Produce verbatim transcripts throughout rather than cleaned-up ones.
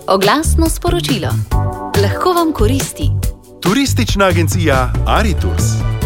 Oglasno sporočilo. Lahko vam koristi. Turistična agencija Aritours.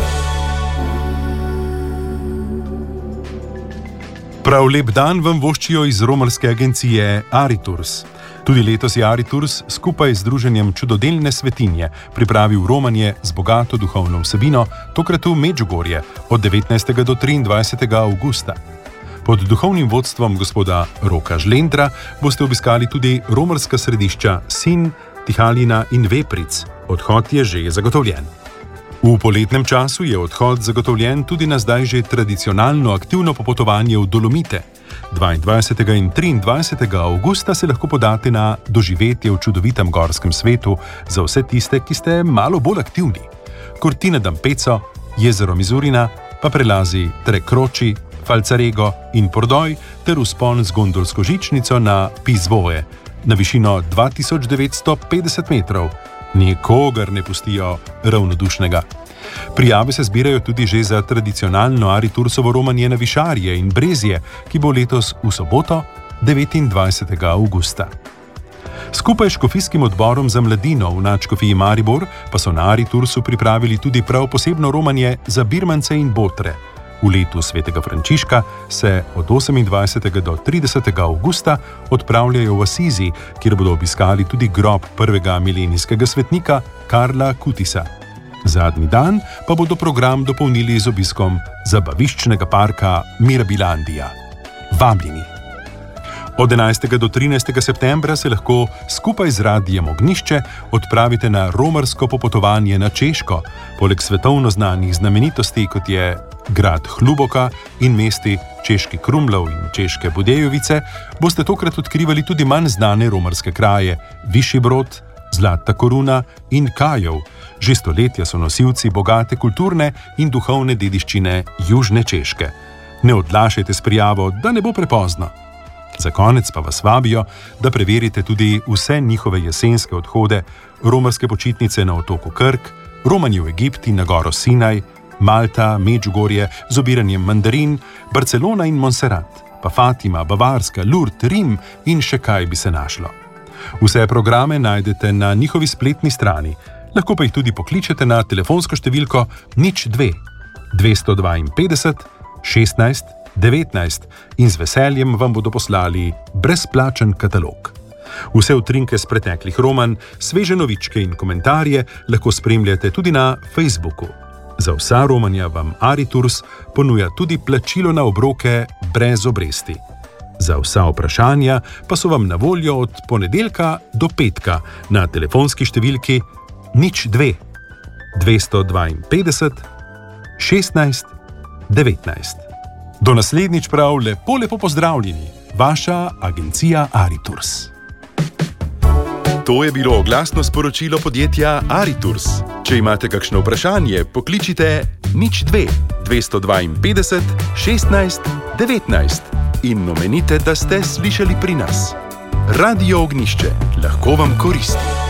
Prav lep dan vam voščijo iz romarske agencije Aritours. Tudi letos je Aritours skupaj z Združenjem Čudodelne svetinje pripravil romanje z bogato duhovno vsebino, tokrat v Medžugorje od devetnajstega do triindvajsetega avgusta. Pod duhovnim vodstvom gospoda Roka Žlendra boste obiskali tudi romarska središča Sin, Tihalina in Vepric. Odhod je že zagotovljen. V poletnem času je odhod zagotovljen tudi na zdaj že tradicionalno aktivno popotovanje v Dolomite. dvaindvajsetega in triindvajsetega avgusta se lahko podate na doživetje v čudovitem gorskem svetu za vse tiste, ki ste malo bolj aktivni. Cortina d'Ampezzo, jezero Mizurina, pa prelazi Tre Croci, Falzarego in Pordoj ter vzpon z gondolsko žičnico na Pisvoje na višino dva tisoč devetsto petdeset metrov. Nikogar ne pustijo ravnodušnega. Prijave se zbirajo tudi že za tradicionalno Aritoursovo romanje na Višarje in Brezje, ki bo letos v soboto, devetindvajsetega avgusta. Skupaj s škofijskim odborom za mladino v nadškofiji Maribor pa so na Aritoursu pripravili tudi prav posebno romanje za birmance in botre. V letu svetega Frančiška se od osemindvajsetega do tridesetega avgusta odpravljajo v Asizi, kjer bodo obiskali tudi grob prvega milenijskega svetnika Karla Kutisa. Zadnji dan pa bodo program dopolnili z obiskom zabaviščnega parka Mirabilandija. Vabljeni! Od enajstega do trinajstega septembra se lahko skupaj z Radiem Ognjišče odpravite na romarsko popotovanje na Češko. Poleg svetovno znanih znamenitosti, kot je grad Hluboka in mesti Češki Krumlov in Češke Budejovice, boste tokrat odkrivali tudi manj znane romarske kraje Višji Brod, Zlata Koruna in Kajev. Že stoletja so nosilci bogate kulturne in duhovne dediščine Južne Češke. Ne odlašajte s prijavo, da ne bo prepozno. Za konec pa vas vabijo, da preverite tudi vse njihove jesenske odhode, romarske počitnice na otoku Krk, romanje v Egipt in na goro Sinaj, Malta, Medžugorje z obiranjem mandarin, Barcelona in Montserrat, pa Fatima, Bavarska, Lourdes, Rim in še kaj bi se našlo. Vse programe najdete na njihovi spletni strani, lahko pa jih tudi pokličete na telefonsko številko nič dve dvesto dvainpetdeset šestnajst devetnajst in z veseljem vam bodo poslali brezplačen katalog. Vse utrinke z preteklih romanj, sveže novičke in komentarje lahko spremljate tudi na Facebooku. Za vsa romanja vam Aritours ponuja tudi plačilo na obroke brez obresti. Za vsa vprašanja pa so vam na voljo od ponedeljka do petka na telefonski številki nič dve dvesto dvainpetdeset šestnajst devetnajst. Do naslednjič prav lepo, lepo pozdravljeni, vaša agencija Aritours. To je bilo oglasno sporočilo podjetja Aritours. Če imate kakšno vprašanje, pokličite nič dve dvesto dvainpetdeset šestnajst devetnajst in omenite, da ste slišali pri nas. Radio Ognjišče lahko vam koristi.